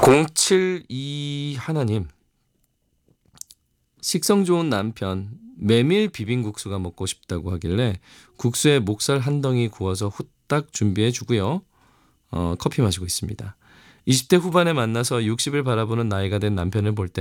072 하나님, 식성 좋은 남편 메밀 비빔국수가 먹고 싶다고 하길래 국수에 목살 한 덩이 구워서 후딱 준비해 주고요. 커피 마시고 있습니다. 20대 후반에 만나서 60을 바라보는 나이가 된 남편을 볼 때